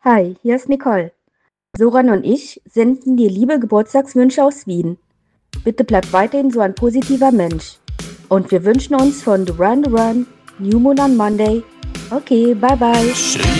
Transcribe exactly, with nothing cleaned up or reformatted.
Hi, hier ist Nicole. Soran und ich senden dir liebe Geburtstagswünsche aus Wien. Bitte bleib weiterhin so ein positiver Mensch. Und wir wünschen uns von Duran Duran New Moon on Monday. Okay, bye bye.